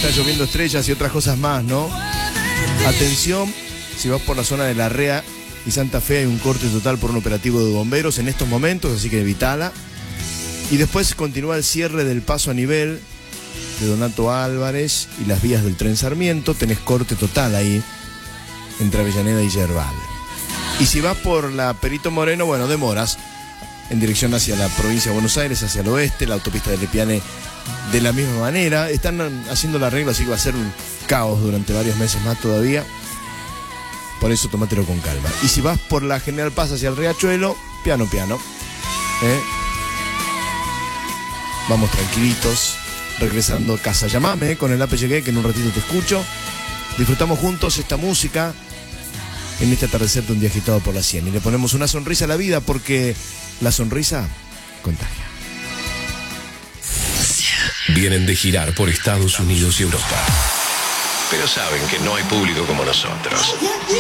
Está lloviendo estrellas y otras cosas más, ¿no? Atención, si vas por la zona de La Rea y Santa Fe hay un corte total por un operativo de bomberos en estos momentos, así que evitala. Y después continúa el cierre del paso a nivel de Donato Álvarez y las vías del Tren Sarmiento. Tenés corte total ahí entre Avellaneda y Yerbal. Y si vas por la Perito Moreno, bueno, demoras en dirección hacia la provincia de Buenos Aires, hacia el oeste, la autopista de Lepiane de la misma manera. Están haciendo la regla, así que va a ser un caos durante varios meses más todavía. Por eso tomátelo con calma. Y si vas por la General Paz hacia el Riachuelo, piano, piano. Vamos tranquilitos, regresando a casa. Llamame con el APG que en un ratito te escucho. Disfrutamos juntos esta música en este atardecer de un día agitado por la 100. Y le ponemos una sonrisa a la vida porque la sonrisa contagia. Vienen de girar por Estados Unidos y Europa, pero saben que no hay público como nosotros.